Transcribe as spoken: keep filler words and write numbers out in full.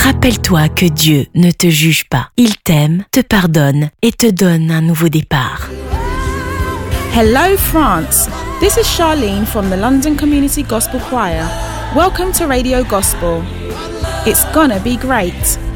Rappelle-toi que Dieu ne te juge pas. Il t'aime, te pardonne et te donne un nouveau départ. Hello France, this is Charlene from the London Community Gospel Choir. Welcome to Radio Gospel. It's gonna be great.